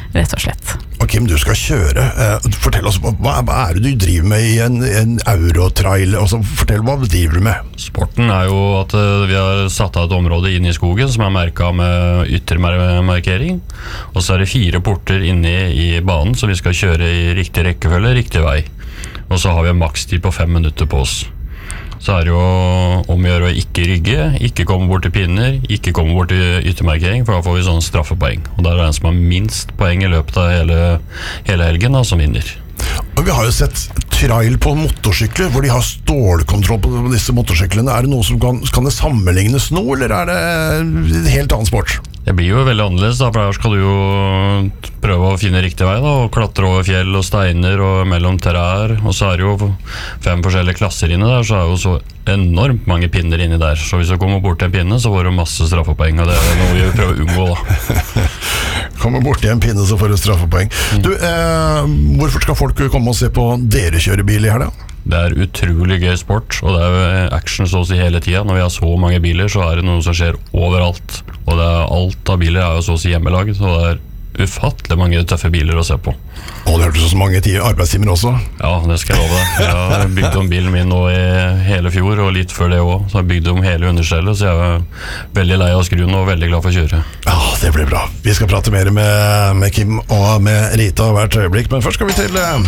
rett og slett. Og Kim, du skal kjøre. Fortell oss, hva det du driver med i en eurotrail? Altså, fortell, hva driver du med? Sporten jo at vi har satt av et område inne i skogen som merket med yttermarkering. Og så det 4 porter inne i banen, så vi skal kjøre i riktig rekkefølge, riktig vei. Og så har vi en makstid på 5 minutter på oss. Så det jo om å gjøre å ikke rygge, ikke komme bort til pinner, ikke komme bort til yttermarkering, for da får vi sånn straffepoeng. Og det den som har minst poeng i løpet av hele helgen da, som vinner. Og vi har jo sett trail på motorsykler, hvor de har stålkontroll på disse motorsyklene. Det noe som kan det sammenlignes nå, eller det en helt annen sport? Det blir jo veldig annerledes da, for her skal du jo prøve å finne riktig vei da, og klatre over fjell og steiner og mellom trær, og så det jo 5 forskjellige klasser inne der, så det jo så enormt mange pinner inni der, så hvis du kommer bort til en pinne, så får du masse straffepoeng, og det noe vi prøver å unngå da. Kommer bort til en pinne, så får du straffepoeng. Du, hvorfor skal folk komme og se på dere kjøre bil i her da? Det utrolig gøy sport, og det action så å si hele tiden. Når vi har så mange biler, så det noe som skjer overalt. Og alt av biler jo så å si hjemmelaget, så det ufattelig mange tøffe biler å se på. Og det hørtes så mange arbeidstimer også. Ja, det skal jeg love deg. Jeg har bygd om bilen min nå i hele fjor, og litt før det også. Så jeg har bygd om hele understellet, så jeg veldig lei av skruen og veldig glad for å kjøre. Ja, det blir bra. Vi skal prate mer med Kim og med Rita hvert øyeblikk, men først skal vi til